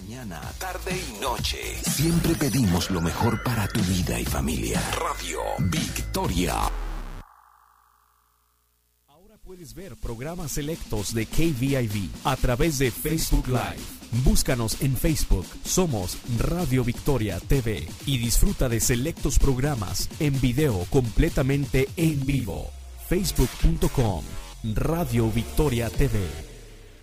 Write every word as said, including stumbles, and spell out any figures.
Mañana, tarde y noche. Siempre pedimos lo mejor para tu vida y familia. Radio Victoria. Ahora puedes ver programas selectos de K V I V a través de Facebook Live. Búscanos en Facebook. Somos Radio Victoria T V y disfruta de selectos programas en video completamente en vivo. facebook punto com Radio Victoria T V.